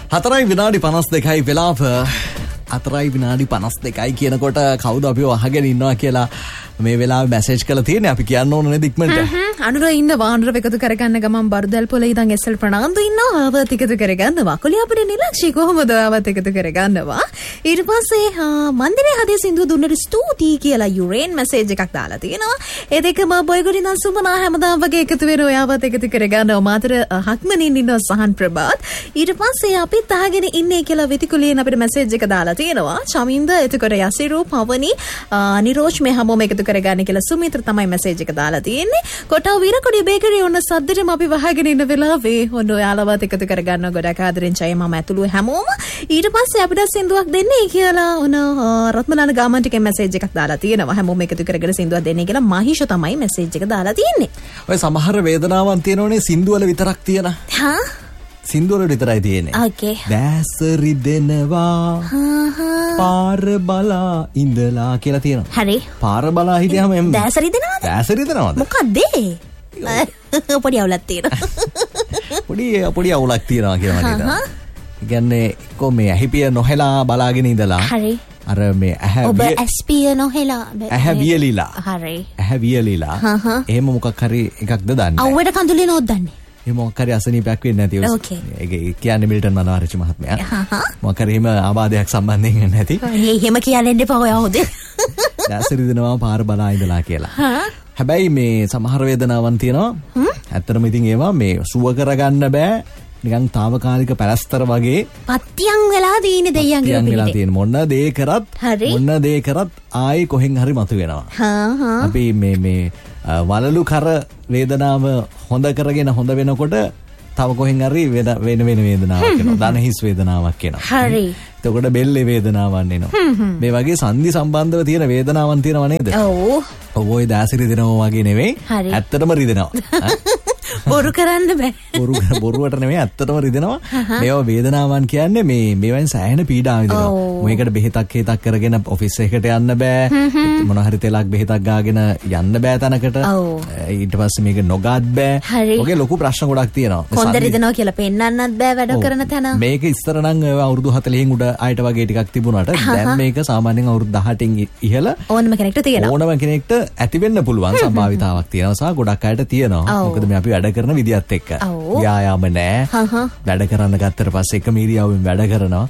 4 විනාඩි 52යි වෙලාව. 4 විනාඩි 52යි කියනකොට කවුද අපිව අහගෙන ඉන්නවා කියලා මේ වෙලාවේ මැසේජ් කරලා තියෙන්නේ. අපි කියන්න ඕන නේද ඉක්මනට. අනුර ඉන්න වාහනර එකතු කරගන්න ගමන් බර්දල් පොලේ ඉඳන් එස්.එල්. ප්‍රනාන්දු ඉන්නවා. ආවත් එකතු කරගන්නවා. කොලිය අපේ නිලක්ෂි කොහොමද ආවත් එකතු කරගන්නවා. ඊට පස්සේ මන්දිරේ හදේ සින්දුව දුන්නට ස්තුතියි කියලා යුරේන් මැසේජ් එකක් දාලා තියෙනවා. ඒ දෙකම බොයිගොඩි නම් සුමනා හැමදාම වගේ එකතු වෙනවා. ආවත් එකතු කරගන්නවා. මාතර හක්මනින් ඉන්නවා සහන් ප්‍රභාත්. ඊට පස්සේ අපිත් අහගෙන ඉන්නේ කියලා විතිකුලියෙන් අපිට මැසේජ් එක දාලා තියෙනවා. චමින්ද එතකොට යසිරු පවනි නිරෝෂ් මේ හැමෝම එකතු කරගන්න කියලා සුමිත්‍ර තමයි මැසේජ් එක දාලා තියෙන්නේ. කොටව විරකොඩි බේකරි ඔන්න සද්දෙටම අපි වහගෙන ඉන්න වෙලාවේ ඔන්න ඔයාලවත් එකතු කරගන්න ගොඩක් ආදරෙන් චය මම ඇතුළු හැමෝම. ඊට පස්සේ අපිට සින්දුවක් දෙන්නේ කියලා ඔන්න රත්මලාන ගාමන්ටිකේ මැසේජ් එකක් දාලා තියෙනවා. හැමෝම එකතු කරගෙන සින්දුවක් දෙන්නේ කියලා මහීෂ තමයි මැසේජ් එක දාලා තියෙන්නේ. ඔය සමහර වේදනාවන් තියෙනෝනේ සින්දු වල විතරක් තියෙන. හා සින්දු වල විතරයි තියෙන්නේ. ඕකේ. දැසරි දෙනවා පාර බලා ඉඳලා කියලා තියෙනවා. හරි. පාර බලා හිටියාම එම් දැසරි දෙනවද? දැසරි දෙනවද? මොකක්ද ඒ? පොඩි අවුලක් තියෙනවා. පොඩි අවුලක් තියෙනවා කියලා මට හිතෙනවා. ඒ කියන්නේ කොහොමද ඇහිපිය නොහෙලා බලාගෙන ඉඳලා. හරි. අර මේ ඔබ ඇස්පිය නොහෙලා ඇහැ වියලිලා. හරි. ඇහැ වියලිලා. එහෙම මොකක් හරි එකක්ද දන්නේ? අවුවට කඳුලේ නෝත් දන්නේ. ඒ මොකක් හරි අසනීපයක් වෙන්නේ නැති ඔස්. ඒක කියන්නේ මිල්ටන් මනෝහරචි මහත්මයා. මොකක් හරි එහෙම ආබාධයක් සම්බන්ධයෙන් නැති. එහෙම කියන්නේ දෙපා ඔය හොද. දැසරි දෙනවා පාර බලා ඉඳලා කියලා. හැබැයි මේ සමහර වේදනාවන් තියෙනවා. ඇත්තටම ඉතින් ඒවා මේ සුව කරගන්න බෑ. නිකන් తాවකාලික පැලස්තර වගේ පත්‍යං වෙලා තියෙන දෙයියන්ගේ පිටින් මොන දේ කරත් ආයි කොහෙන් හරි මතුවෙනවා. අපි මේ වලලු කර වේදනාව හොඳ කරගෙන හොඳ වෙනකොට තව කොහෙන් හරි වෙන වේදනාවක් එනවා. දන හිස් වේදනාවක් එනවා. හරි. එතකොට බෙල්ලේ වේදනාවක් එනවා. මේ වගේ සංදි සම්බන්ධව තියෙන වේදනාවන් තියෙනව නේද? ඔව්. ඔය දාසිරි දෙනවා වගේ නෙවෙයි. ඇත්තටම රිදෙනවා. බොරු කරන්න බෑ. බොරුවට නෙමෙයි ඇත්තටම රිදෙනවා. මේවා වේදනාවන් කියන්නේ මේවෙන් සෑහෙන පීඩාවක් විඳිනවා. මොකේකට බෙහෙතක් කරගෙන ඔෆිස් එකකට යන්න බෑ. මොන හරි තෙලක් බෙහෙතක් ගාගෙන යන්න බෑ තැනකට. ඊට පස්සේ මේක නොගත් බෑ. ඔගේ ලොකු ප්‍රශ්න ගොඩක් තියෙනවා. කොන්ද රිදෙනවා කියලා පෙන්නන්නත් බෑ වැඩ කරන තැන. මේක ඉස්සර නම් අවුරුදු 40න් උඩ ආයට වගේ ටිකක් තිබුණාට දැන් මේක සාමාන්‍යයෙන් අවුරුදු 18න් ඉහළ ඕනම කෙනෙක්ට තියෙනවා. ඕනම කෙනෙක්ට ඇති වෙන්න පුළුවන් සම්භාවිතාවක් තියෙනවා සහ ගොඩක් අයට තියෙනවා. මොකද මේ අපි වැඩ කරන විදියත් එක්ක. ව්‍යායාම නෑ. වැඩ කරන්න ගත්තට පස්සේ එකම ඉරියව්වෙන් වැඩ කරනවා.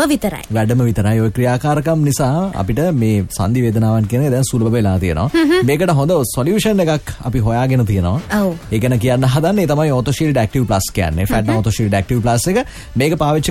වැඩම විතරයි. ඔය ක්‍රියාකාරකම් නිසා අපිට මේ සංදි වේදනාවන් කියන දැන් සුලභ වෙලා තියෙනවා. මේකට හොඳ සොලියුෂන් එකක් අපි හොයාගෙන තියෙනවා. ඒ ගැන කියන්න හදන්නේ තමයි OthoShield Active Plus කියන්නේ. Fadna OthoShield Active Plus එක මේක පාවිච්චි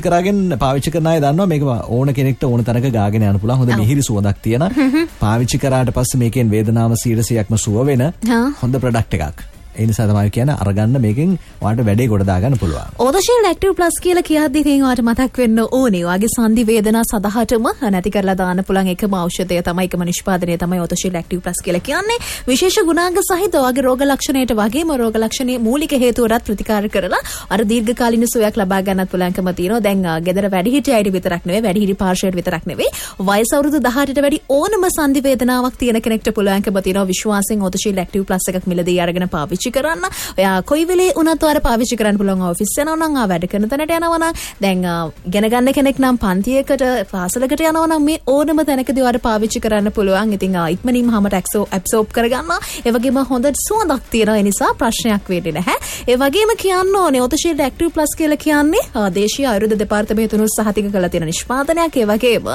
කරන අය දන්නවා මේක ඕන කෙනෙක්ට ඕන තැනක ගාගෙන යන්න පුළුවන්. හොඳ මිහිරි සුවඳක් තියෙන. පාවිච්චි කරාට පස්සේ මේකෙන් වේදනාව 100%ක්ම සුව වෙන හොඳ ප්‍රොඩක්ට් එකක්. ඒ නිසා තමයි කියන්නේ අරගන්න මේකෙන් ඔයාලට වැඩේ කොට දාගන්න පුළුවන්. OthoShield Active Plus කියලා කියද්දී ඉතින් ඔයාලට මතක් වෙන්න ඕනේ. ඔයාගේ සංදි වේදනා සදහටම නැති කරලා දාන්න පුළුවන් එකම ඖෂධය තමයි එකම නිෂ්පාදනය තමයි OthoShield Active Plus කියලා කියන්නේ. විශේෂ ගුණාංග සහිත ඔයාගේ රෝග ලක්ෂණයට වගේම රෝග ලක්ෂණයේ මූලික හේතුවලට ප්‍රතිකාර කරලා අර දීර්ඝකාලීන සුවයක් ලබා ගන්නත් පුළුවන්කම තියෙනවා. දැන් ගෙදර වැඩිහිටියයිට විතරක් නෙවෙයි වැඩිහිටි පාර්ශවයට විතරක් නෙවෙයි වයස අවුරුදු 18ට වැඩි ඕනම සංදි වේදනාවක් තියෙන කෙනෙක්ට පුළුවන්කම තියෙනවා විශ්වාසයෙන් OthoShield Active Plus එකක් මිලදී අරගෙන පාවිච්චි කරන්න. ඔයා කොයි වෙලේ උනත් ඔයාලා පාවිච්චි කරන්න පුළුවන්. ඔෆිස් යනවා නම් වැඩ කරන තැනට යනවා නම් දැන් ඉගෙන ගන්න කෙනෙක් නම් පන්තියකට පාසලකට යනවා නම් මේ ඕනම තැනකදී ඔයාලා පාවිච්චි කරන්න පුළුවන්. ඉතින් ඉක්මනින්ම හැමත ඇබ්සෝබ් කරගන්න. ඒ වගේම හොඳ සුවඳක් තියෙනවා. ඒ නිසා ප්‍රශ්නයක් වෙන්නේ නැහැ. ඒ වගේම කියන්න ඕනේ OthoShield Active Plus කියලා කියන්නේ දේශීය ආයුර්වේද දෙපාර්තමේන්තුව සහතික කරලා තියෙන නිෂ්පාදනයක්. ඒ වගේම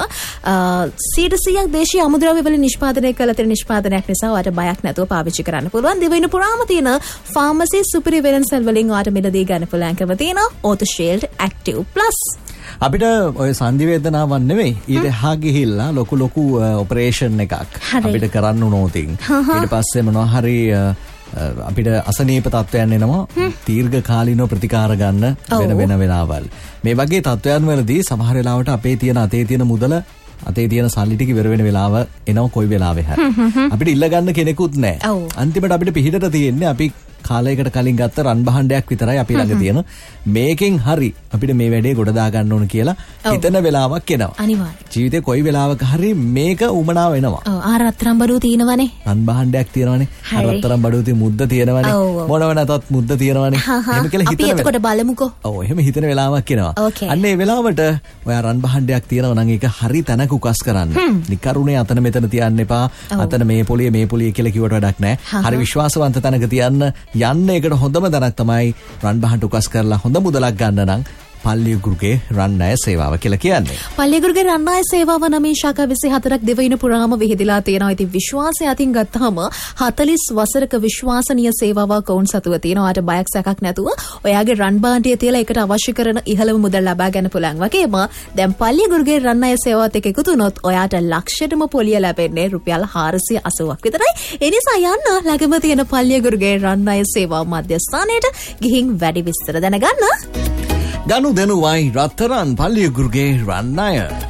100% දේශීය අමුද්‍රව්‍ය වලින් නිෂ්පාදනය කරලා තියෙන නිෂ්පාදනයක් නිසා ඔයාලට බයක් නැතුව පාවිච්චි කරන්න පුළුවන්. දෙවෙනි පුරාම තියෙන ෆාමසි සුපිරිවෙරන්සල් වලින් ඔයාලට මිලදී ගන්න පුළුවන්කම තියෙනවා OthoShield Active Plus. අපිට ඔය සංදි වේදනාවක් නෙවෙයි ඊට එහා ගිහිල්ලා ලොකු ඔපරේෂන් එකක් අපිට කරන්න උනෝතින් ඊට පස්සේ මොනවා හරි අපිට අසනීප තත්ත්වයන් එනවා දීර්ඝකාලීනව ප්‍රතිකාර ගන්න වෙන වෙලාවල්. මේ වගේ තත්ත්වයන් වලදී සමහර වෙලාවට අපේ තියෙන අතේ තියෙන මුදල අතේ තියෙන සල්ලි ටික ඉවර වෙන වෙලාව එනවා කොයි වෙලාවෙ හරි. අපිට ඉල්ල ගන්න කෙනෙකුත් නැහැ. අන්තිමට අපිට පිහිටට තියෙන්නේ අපි කාලයකට කලින් ගත්ත රන් භාණ්ඩයක් විතරයි අපි ළඟ තියෙන. මේකෙන් හරි අපිට මේ වැඩේ ගොඩ දා ගන්න ඕන කියලා හිතන වෙලාවක් එනවා. අනිවාර්යයෙන්. ජීවිතේ කොයි වෙලාවක හරි මේක උමනා වෙනවා. ඔව් ආරත්තරම් බඩුව තියෙනවනේ. රන් භාණ්ඩයක් තියෙනවනේ. ආරත්තරම් බඩුව තියෙන මුද්ද තියෙනවනේ. මොනව නැතත් මුද්ද තියෙනවනේ. එහෙම කියලා හිතන. අපි එතකොට බලමුකෝ. ඔව් එහෙම හිතන වෙලාවක් එනවා. අන්න ඒ වෙලාවට ඔයා රන් භාණ්ඩයක් තියෙනවා නම් ඒක හරි තැනක උකස් කරන්න. නිකරුණේ අතන මෙතන තියන්න එපා. අතන මේ පොලිය කියලා කිව්වට වැඩක් නැහැ. හරි විශ්වාසවන්ත තැනක තියන්න. යන්න ඒකට හොඳම තැනක් තමයි රන් භාණ්ඩ උකස් කරලා හොඳ මුදලක් ගන්න නම් පල්ලියගුරුගේ රන් ණය සේවාව කියලා කියන්නේ. පල්ලියගුරුගේ රන් ණය සේවාව නමින් ශාඛා 24ක් දෙවයින පුරාම විහිදලා තියෙනවා. ඉතින් විශ්වාසය අතින් ගත්තාම 40 වසරක විශ්වාසනීය සේවාවක් වුන් සතුව තියෙනවා. ආට බයක් සැකක් නැතුව ඔයාගේ රන් භාණ්ඩය තියලා ඒකට අවශ්‍ය කරන ඉහළම මුදල් ලබා ගන්න පුළුවන්. වගේම දැන් පල්ලියගුරුගේ රන් ණය සේවාවත් එක්ක එකතු වුණොත් ඔයාට ලක්ෂයටම පොලිය ලැබෙන්නේ රුපියල් 480ක් විතරයි. ඒ නිසා යන්න ළඟම තියෙන පල්ලියගුරුගේ රන් ණය සේවා මධ්‍යස්ථානයට ගිහින් වැඩි විස්තර දැනගන්න. ගනුදෙනුවයි රත්තරන් පල්ලියගුරුගේ රන් ණය.